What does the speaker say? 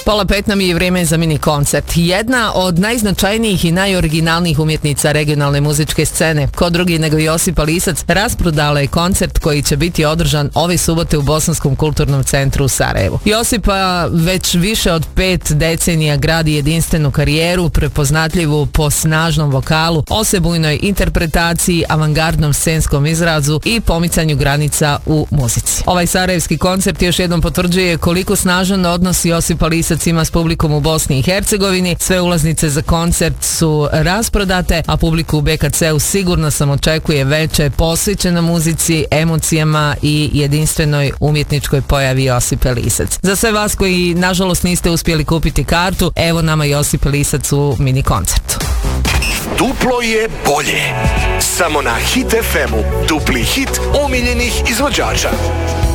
Pola 5 nam je vrijeme za mini koncert. Jedna od najznačajnijih i najoriginalnijih umjetnica regionalne muzičke scene, ko drugi nego Josipa Lisac, rasprodala je koncert koji će biti održan ove subote u Bosanskom kulturnom centru u Sarajevu. Josipa već više od 5 decenija gradi jedinstvenu karijeru, prepoznatljivu po snažnom vokalu, osebujnoj interpretaciji, avangardnom scenskom izrazu i pomicanju granica u muzici. Ovaj sarajevski koncert još jednom potvrđuje koliko snažan odnos Josipa Lisac ima s publikom u Bosni i Hercegovini. Sve ulaznice za koncert su rasprodate, a publiku u BKC-u sigurno sam očekuje veče posvećeno muzici, emocijama i jedinstvenoj umjetničkoj pojavi Josipe Lisac. Za sve vas koji nažalost niste uspjeli kupiti kartu, evo nama Josip Lisac u mini koncertu. Duplo je bolje. Samo na Hit FM-u. Dupli hit omiljenih izvođača.